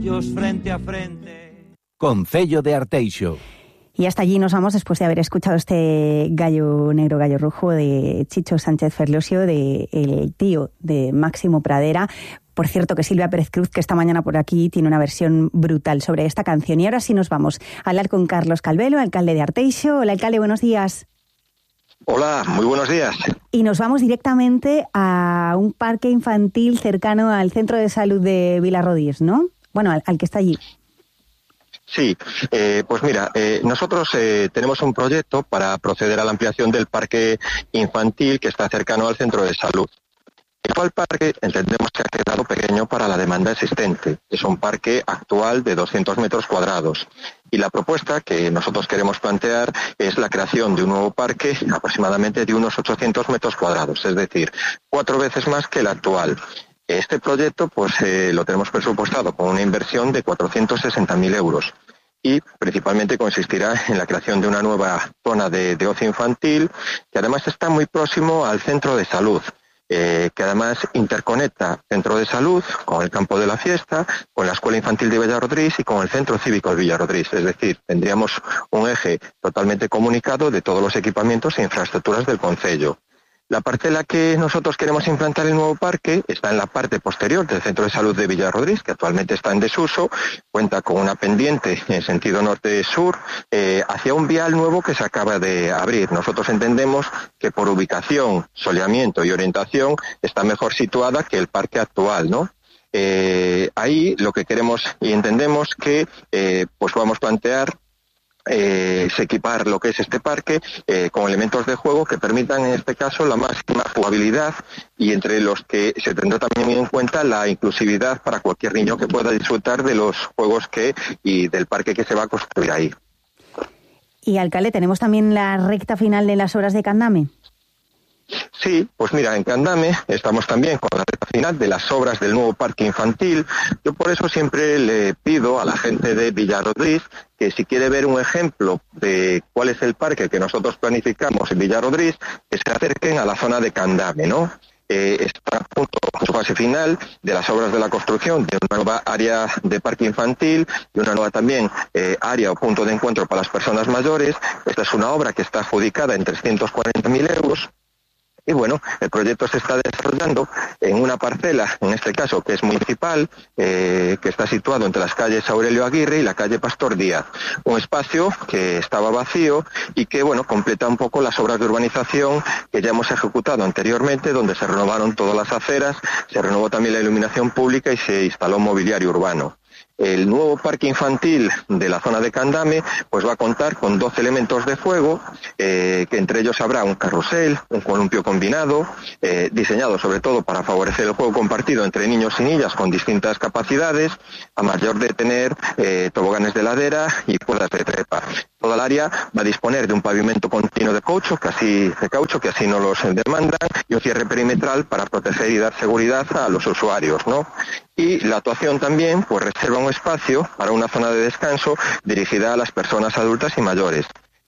Frente a frente. Concello de Arteixo. Y hasta allí nos vamos después de haber escuchado este gallo negro, gallo rojo de Chicho Sánchez Ferlosio, el tío de Máximo Pradera. Por cierto, que Silvia Pérez Cruz, que esta mañana por aquí tiene una versión brutal sobre esta canción. Y ahora sí nos vamos a hablar con Carlos Calvelo, alcalde de Arteixo. Hola, alcalde, buenos días. Hola, muy buenos días. Y nos vamos directamente a un parque infantil cercano al Centro de Salud de Vilarrodís, ¿no? Bueno, al que está allí. Sí, pues mira, nosotros tenemos un proyecto para proceder a la ampliación del parque infantil que está cercano al centro de salud. El actual parque entendemos que ha quedado pequeño para la demanda existente. Es un parque actual de 200 metros cuadrados. Y la propuesta que nosotros queremos plantear es la creación de un nuevo parque aproximadamente de unos 800 metros cuadrados, es decir, 4 veces más que el actual. Este proyecto pues lo tenemos presupuestado con una inversión de 460.000 euros y principalmente consistirá en la creación de una nueva zona de ocio infantil que además está muy próximo al centro de salud, que además interconecta centro de salud con el campo de la fiesta, con la escuela infantil de Villarodrís y con el centro cívico de Villarodrís. Es decir, tendríamos un eje totalmente comunicado de todos los equipamientos e infraestructuras del concello. La parcela que nosotros queremos implantar el nuevo parque está en la parte posterior del Centro de Salud de Villarodrís, que actualmente está en desuso, cuenta con una pendiente en sentido norte-sur, hacia un vial nuevo que se acaba de abrir. Nosotros entendemos que por ubicación, soleamiento y orientación está mejor situada que el parque actual, ¿no? Ahí lo que queremos y entendemos que pues vamos a plantear es equipar lo que es este parque con elementos de juego que permitan en este caso la máxima jugabilidad y entre los que se tendrá también en cuenta la inclusividad para cualquier niño que pueda disfrutar de los juegos y del parque que se va a construir ahí. Y alcalde, ¿tenemos también la recta final de las obras de Candame? Sí, pues mira, en Candame estamos también con la recta final de las obras del nuevo parque infantil. Yo por eso siempre le pido a la gente de Villarodrís que si quiere ver un ejemplo de cuál es el parque que nosotros planificamos en Villarodrís, que se acerquen a la zona de Candame, ¿no? Está a punto en su fase final de las obras de la construcción de una nueva área de parque infantil y una nueva también área o punto de encuentro para las personas mayores. Esta es una obra que está adjudicada en 340.000 euros. Y bueno, el proyecto se está desarrollando en una parcela, en este caso que es municipal, que está situado entre las calles Aurelio Aguirre y la calle Pastor Díaz. Un espacio que estaba vacío y que, bueno, completa un poco las obras de urbanización que ya hemos ejecutado anteriormente, donde se renovaron todas las aceras, se renovó también la iluminación pública y se instaló mobiliario urbano. El nuevo parque infantil de la zona de Candame pues va a contar con 12 elementos de juego, que entre ellos habrá un carrusel, un columpio combinado, diseñado sobre todo para favorecer el juego compartido entre niños y niñas con distintas capacidades, a mayor de tener toboganes de ladera y cuerdas de trepa. Toda el área va a disponer de un pavimento continuo de caucho, que así no los demandan, y un cierre perimetral para proteger y dar seguridad a los usuarios, ¿no? Y la actuación también pues reserva un espacio para una zona de descanso dirigida a las personas adultas y mayores.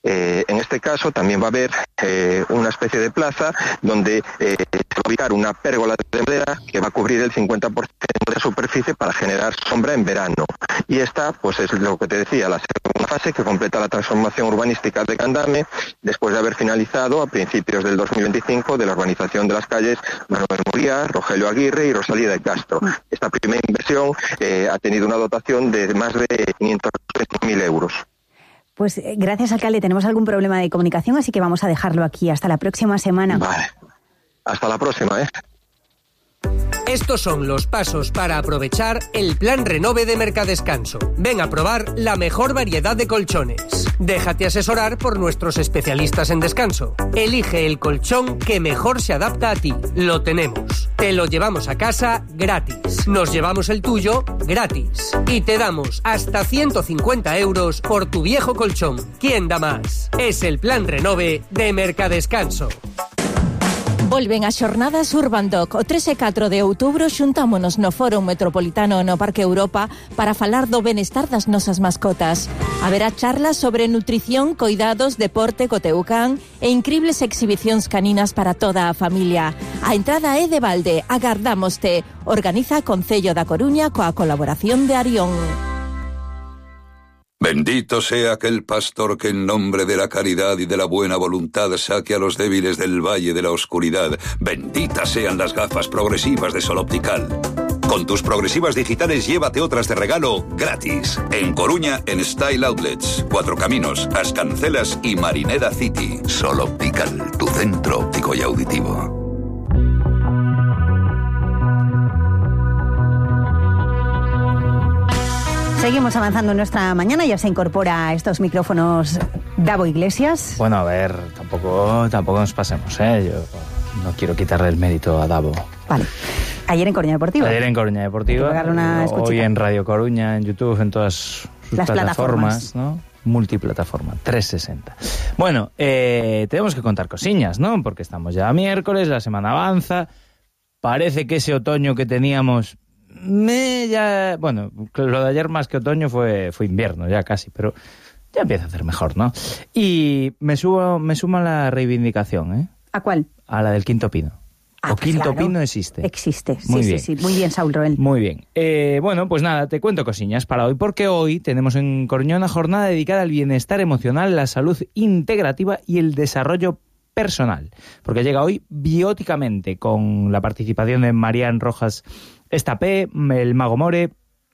En este caso también va a haber una especie de plaza donde se va a ubicar una pérgola de madera que va a cubrir el 50% de superficie para generar sombra en verano. Y esta pues es lo que te decía, la segunda fase que completa la transformación urbanística de Candame después de haber finalizado a principios del 2025 de la urbanización de las calles Manuel Muría, Rogelio Aguirre y Rosalía de Castro. Esta primera inversión ha tenido una dotación de más de 500.000 euros. Pues gracias, alcalde. Tenemos algún problema de comunicación, así que vamos a dejarlo aquí. Hasta la próxima semana. Vale. Hasta la próxima, Estos son los pasos para aprovechar el Plan Renove de Mercadescanso. Ven a probar la mejor variedad de colchones. Déjate asesorar por nuestros especialistas en descanso. Elige el colchón que mejor se adapta a ti. Lo tenemos. Te lo llevamos a casa gratis. Nos llevamos el tuyo gratis. Y te damos hasta 150 euros por tu viejo colchón. ¿Quién da más? Es el Plan Renove de Mercadescanso. Volven as xornadas Urbandoc. O 3 e 4 de outubro xuntámonos no Fórum Metropolitano no Parque Europa para falar do benestar das nosas mascotas. Haberá charlas sobre nutrición, cuidados, deporte, coteucán e incribles exhibicións caninas para toda a familia. A entrada é de balde, agardámoste. Organiza Concello da Coruña coa colaboración de Arión. Bendito sea aquel pastor que en nombre de la caridad y de la buena voluntad saque a los débiles del valle de la oscuridad. Benditas sean las gafas progresivas de Sol Optical. Con tus progresivas digitales llévate otras de regalo gratis. En Coruña, en Style Outlets, Cuatro Caminos, As Cancelas y Marineda City. Sol Optical, tu centro óptico y auditivo. Seguimos avanzando en nuestra mañana, ya se incorpora a estos micrófonos Davo Iglesias. Bueno, a ver, tampoco nos pasemos, ¿eh? Yo no quiero quitarle el mérito a Davo. Vale. Ayer en Coruña Deportiva. Ayer en Coruña Deportiva. Hoy en Radio Coruña, en YouTube, en todas sus plataformas, ¿no? Multiplataforma, 360. Bueno, tenemos que contar cosillas, ¿no? Porque estamos ya a miércoles, la semana avanza. Parece que ese otoño que teníamos... Bueno, lo de ayer más que otoño fue invierno, ya casi, pero ya empieza a hacer mejor, ¿no? Y me sumo a la reivindicación, ¿eh? ¿A cuál? A la del Quinto Pino. Pues Quinto claro. Pino existe. Existe, Muy bien. sí. Muy bien, Saúl Roel. Muy bien. Bueno, pues nada, te cuento cosillas para hoy, porque hoy tenemos en Coruña una jornada dedicada al bienestar emocional, la salud integrativa y el desarrollo personal. Porque llega hoy Bióticamente, con la participación de Marian Rojas Estapé, el Mago More,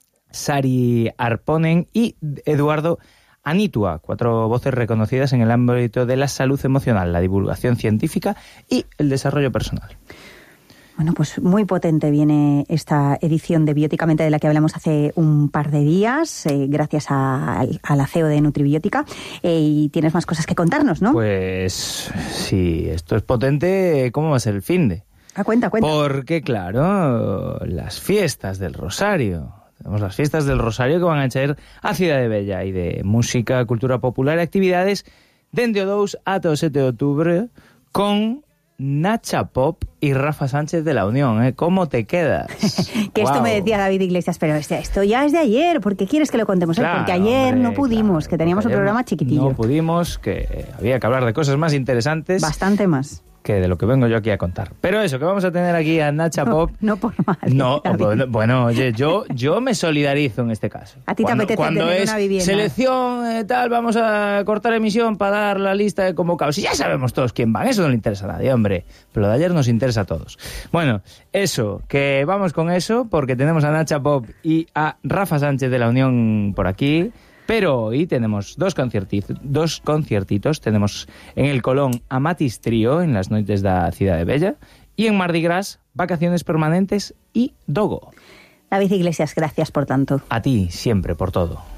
Sari Arponen y Eduardo Anitua, 4 voces reconocidas en el ámbito de la salud emocional, la divulgación científica y el desarrollo personal. Bueno, pues muy potente viene esta edición de Bióticamente de la que hablamos hace un par de días, gracias a la CEO de Nutribiótica, y tienes más cosas que contarnos, ¿no? Pues si esto es potente, ¿cómo va a ser el finde? Cuenta. Porque, claro, las fiestas del Rosario. Tenemos las fiestas del Rosario que van a echar a Cidade Bella y de música, cultura popular y actividades dende o 2 ata o 7 de outubro con Nacha Pop y Rafa Sánchez de La Unión, ¿eh? ¿Cómo te quedas? Que esto me decía David Iglesias, pero esto ya es de ayer, ¿por qué quieres que lo contemos? Claro, porque ayer no pudimos, que teníamos un programa chiquitillo. No pudimos, que había que hablar de cosas más interesantes. Bastante más. Que de lo que vengo yo aquí a contar. Pero eso, que vamos a tener aquí a Nacha Pop. No por mal. No, bueno, oye, yo me solidarizo en este caso. A ti te apetece cuando tener es una vivienda. Selección, tal, vamos a cortar emisión para dar la lista de convocados. Y ya sabemos todos quién van, eso no le interesa a nadie, hombre. Pero lo de ayer nos interesa a todos. Bueno, eso, que vamos con eso, porque tenemos a Nacha Pop y a Rafa Sánchez de La Unión por aquí. Pero hoy tenemos dos conciertitos. Tenemos en el Colón a Matis Trío en las noites da Cidade Bella y en Mardi Gras Vacaciones Permanentes y Dogo. David Iglesias, gracias por tanto. A ti siempre por todo.